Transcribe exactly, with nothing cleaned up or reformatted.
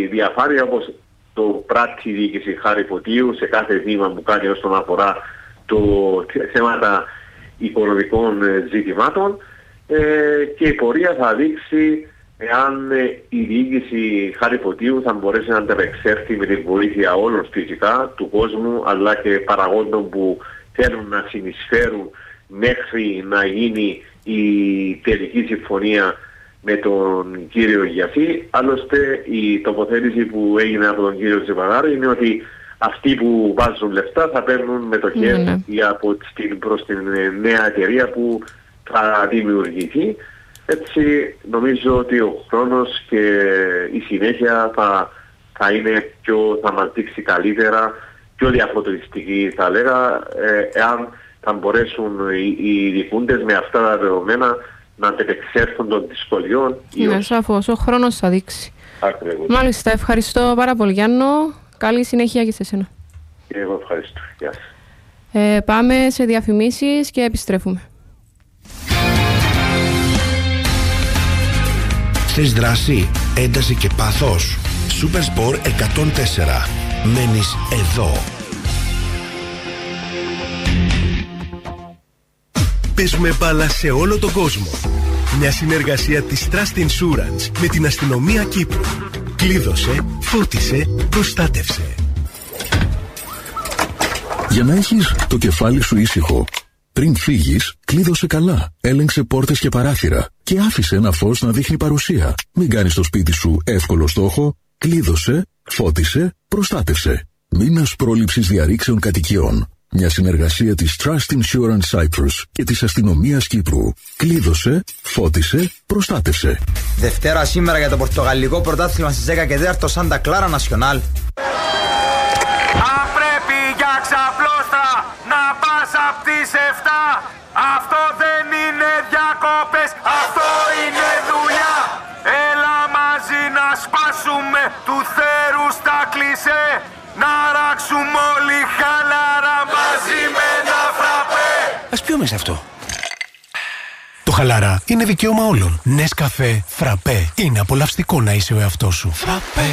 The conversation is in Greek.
διαφάνεια όπως το πράττει η διοίκηση Χάρη Φωτίου σε κάθε βήμα που κάνει όσον αφορά το θέματα οικονομικών ζητημάτων ε, και η πορεία θα δείξει εάν ε, η διοίκηση Χάρη Φωτίου θα μπορέσει να ανταπεξέλθει με την βοήθεια όλων φυσικά του κόσμου αλλά και παραγόντων που θέλουν να συνεισφέρουν μέχρι να γίνει η τελική συμφωνία με τον κύριο Γιαφή. Άλλωστε η τοποθέτηση που έγινε από τον κύριο Τσιπαδάρη είναι ότι αυτοί που βάζουν λεφτά θα παίρνουν μετοχές mm, ναι. από την, προς την νέα εταιρεία που θα δημιουργηθεί. Έτσι νομίζω ότι ο χρόνος και η συνέχεια θα, θα είναι πιο, θα μας δείξει καλύτερα, πιο διαφορετική θα λέγα, ε, εάν θα μπορέσουν οι, οι δικούντες με αυτά τα δεδομένα να αντεπεξέλθουν των δυσκολιών. Ναι, σαφώς, ο χρόνος θα δείξει. Ακριβώς. Μάλιστα, ευχαριστώ πάρα πολύ Γιάννο. Καλή συνέχεια και σε σένα. Και εγώ ευχαριστώ. Γεια σας. Ε, πάμε σε διαφημίσεις και επιστρέφουμε. Θες δράση, ένταση και πάθος? Supersport εκατόν τέσσερα. Μένεις εδώ. Παίζουμε μπάλα σε όλο τον κόσμο. Μια συνεργασία της Trust Insurance με την αστυνομία Κύπρου. Κλείδωσε, φώτισε, προστάτευσε. Για να έχεις το κεφάλι σου ήσυχο, πριν φύγεις, κλείδωσε καλά, έλεγξε πόρτες και παράθυρα και άφησε ένα φως να δείχνει παρουσία. Μην κάνεις το σπίτι σου εύκολο στόχο. Κλείδωσε, φώτισε, προστάτευσε. Μήνας πρόληψης διαρρήξεων κατοικιών. Μια συνεργασία της Trust Insurance Cyprus και της αστυνομίας Κύπρου. Κλείδωσε, φώτισε, προστάτευσε. Δευτέρα σήμερα για το πορτογαλικό πρωτάθλημα στις δέκα και τέσσερα Σάντα Κλάρα Νασιονάλ. Αν πρέπει για ξαπλώστρα να πας απ' τις εφτά, αυτό δεν είναι διακόπες, αυτό είναι δουλειά. Έλα μαζί να σπάσουμε του θέρου στα κλισέ, να ράξουμε όλοι χαλάρα μαζί με ένα φραπέ. Ας πιούμε σε αυτό. Το χαλαρά είναι δικαίωμα όλων. Νεσκαφέ, φραπέ. Είναι απολαυστικό να είσαι ο εαυτός σου. Φραπέ.